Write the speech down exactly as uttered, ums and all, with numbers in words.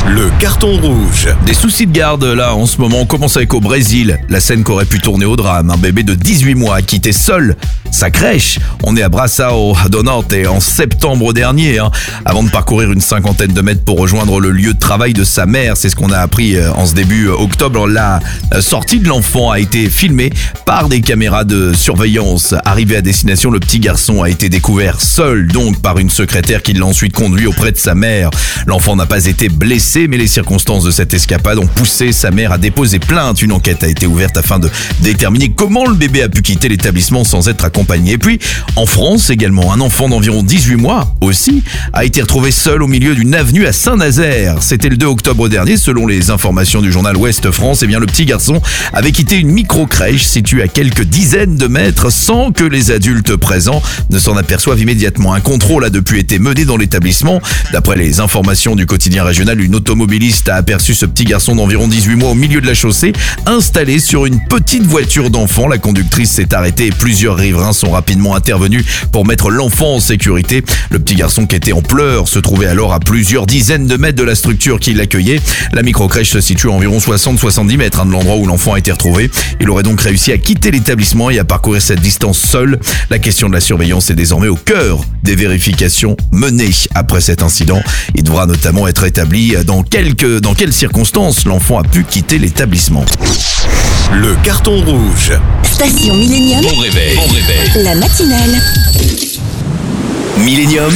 Le carton rouge. Des soucis de garde là en ce moment, on commence avec au Brésil. La scène qu'aurait pu tourner au drame. Un bébé de dix-huit mois a quitté seul sa crèche. On est à Braçao do Norte en septembre dernier, hein, avant de parcourir une cinquantaine de mètres pour rejoindre le lieu de travail de sa mère. C'est ce qu'on a appris en ce début octobre. La sortie de l'enfant a été filmée par des caméras de surveillance. Arrivé à destination, le petit garçon a été découvert seul, donc par une secrétaire qui l'a ensuite conduit auprès de sa mère. L'enfant n'a pas été blessé, mais les circonstances de cette escapade ont poussé sa mère à déposer plainte. Une enquête a été ouverte afin de déterminer comment le bébé a pu quitter l'établissement sans être accompagné. Et puis, en France également, un enfant d'environ dix-huit mois aussi a été retrouvé seul au milieu d'une avenue à Saint-Nazaire. C'était le deux octobre dernier, selon les informations du journal Ouest France. Eh bien, le petit garçon avait quitté une micro-crèche située à quelques dizaines de mètres sans que les adultes présents ne s'en aperçoivent immédiatement. Un contrôle a depuis été mené dans l'établissement. D'après les informations du quotidien régional, une automobiliste a aperçu ce petit garçon d'environ dix-huit mois au milieu de la chaussée, installé sur une petite voiture d'enfant. La conductrice s'est arrêtée et plusieurs riverains sont rapidement intervenus pour mettre l'enfant en sécurité. Le petit garçon, qui était en pleurs, se trouvait alors à plusieurs dizaines de mètres de la structure qui l'accueillait. La microcrèche se situe à environ soixante à soixante-dix mètres hein, de l'endroit où l'enfant a été retrouvé. Il aurait donc réussi à quitter l'établissement et à parcourir cette distance seul. La question de la surveillance est désormais au cœur des vérifications menées après cet incident. Il devra notamment être établi dans quelques, dans quelles circonstances l'enfant a pu quitter l'établissement. Le carton rouge. Station Millennium. Bon réveil. Bon réveil. La matinale. Millennium.